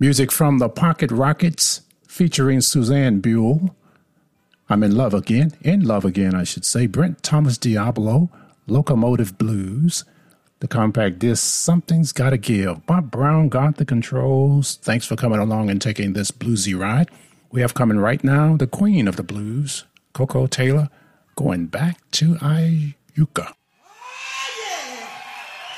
Music from the Pocket Rockets featuring Suzanne Buell. I'm in love again, I should say. Brent Thomas Diablo, Locomotive Blues. The compact disc, Something's Gotta Give. Bob Brown got the controls. Thanks for coming along and taking this bluesy ride. We have coming right now the queen of the blues, Koko Taylor, Going Back to Iuka.